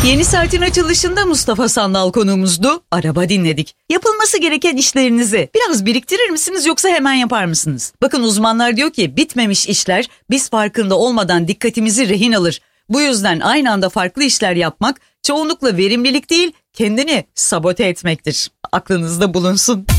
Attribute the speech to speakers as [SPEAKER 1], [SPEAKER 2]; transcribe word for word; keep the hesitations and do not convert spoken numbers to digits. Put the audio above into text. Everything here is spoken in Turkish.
[SPEAKER 1] Yeni saatin açılışında Mustafa Sandal konuğumuzdu. Araba dinledik. Yapılması gereken işlerinizi biraz biriktirir misiniz yoksa hemen yapar mısınız? Bakın uzmanlar diyor ki bitmemiş işler biz farkında olmadan dikkatimizi rehin alır. Bu yüzden aynı anda farklı işler yapmak çoğunlukla verimlilik değil kendini sabote etmektir. Aklınızda bulunsun.